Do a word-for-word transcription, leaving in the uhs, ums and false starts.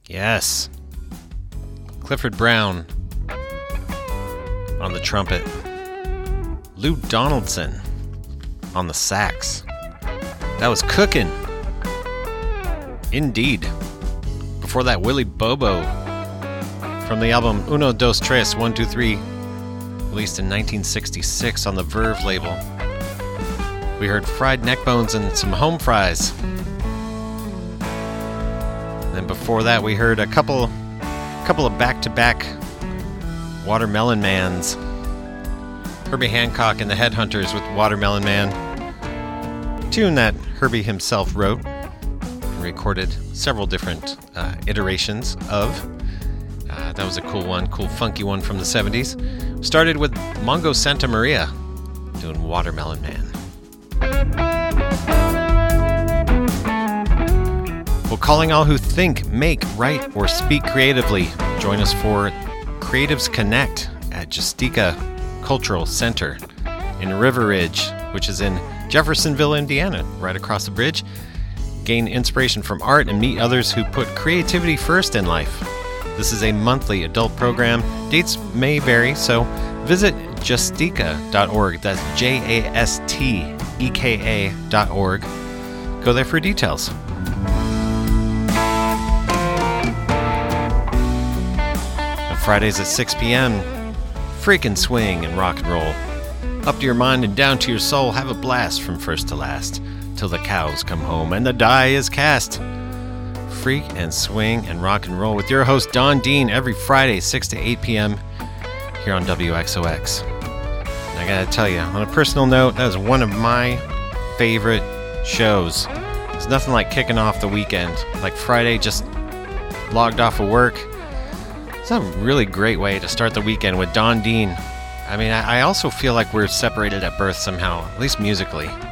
Yes. Clifford Brown on the trumpet. Lou Donaldson on the sax. That was cooking. Indeed. Before that, Willie Bobo from the album Uno, Dos, Tres, One, Two, Three, released in nineteen sixty-six on the Verve label. We heard Fried Neck Bones and some Home Fries. And then before that, we heard a couple, couple of back-to-back Watermelon Mans. Herbie Hancock and the Headhunters with Watermelon Man. A tune that Herbie himself wrote and recorded several different uh, iterations of. Uh, that was a cool one, cool funky one from the seventies. Started with Mongo Santa Maria doing Watermelon Man. Well, calling all who think, make, write, or speak creatively. Join us for Creatives Connect at Justica Cultural Center in River Ridge, which is in Jeffersonville, Indiana, right across the bridge. Gain inspiration from art and meet others who put creativity first in life. This is a monthly adult program. Dates may vary, so visit justica dot org. That's J A S T E K A dot org. Go there for details. Fridays at six p.m. Freakin' swing and rock and roll. Up to your mind and down to your soul, have a blast from first to last, till the cows come home and the die is cast. Freak and swing and rock and roll with your host Don Dean every Friday, six to eight p.m. here on W X O X. And I gotta tell you, on a personal note, that is one of my favorite shows. There's nothing like kicking off the weekend. Like Friday, just logged off of work. It's a really great way to start the weekend with Don Dean. I mean, I also feel like we're separated at birth somehow, at least musically.